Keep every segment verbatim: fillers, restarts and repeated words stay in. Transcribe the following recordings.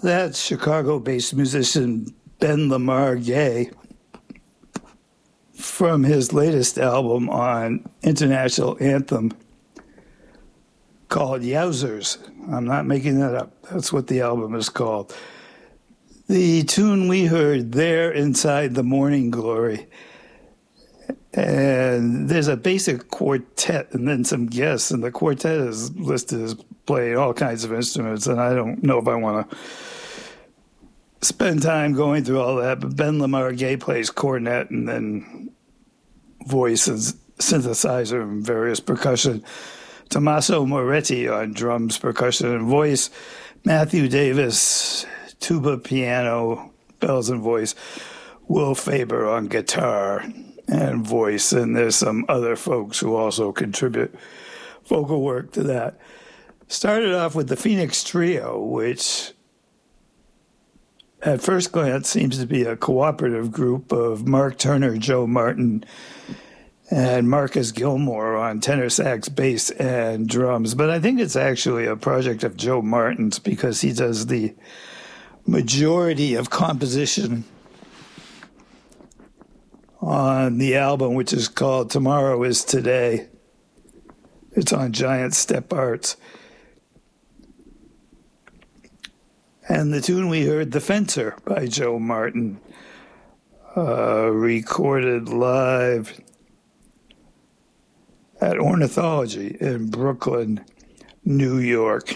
That's Chicago-based musician Ben Lamar Gay from his latest album on International Anthem called Yowzers. I'm not making that up. That's what the album is called. The tune we heard there, Inside the Morning Glory. And there's a basic quartet and then some guests, and the quartet is listed as playing all kinds of instruments, and I don't know if I want to spend time going through all that, but Ben Lamar Gay plays cornet and then voice and synthesizer and various percussion. Tommaso Moretti on drums, percussion, and voice. Matthew Davis, tuba, piano, bells and voice. Will Faber on guitar and voice. And there's some other folks who also contribute vocal work to that. Started off with the Phoenix Trio, which at first glance seems to be a cooperative group of Mark Turner, Joe Martin, and Marcus Gilmore on tenor sax, bass, and drums. But I think it's actually a project of Joe Martin's because he does the majority of composition on the album, which is called Tomorrow is Today. It's on Giant Step Arts. And the tune we heard, The Fencer by Joe Martin, uh, recorded live at Ornithology in Brooklyn, New York.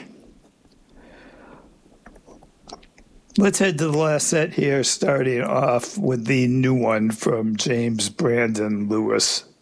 Let's head to the last set here, starting off with the new one from James Brandon Lewis.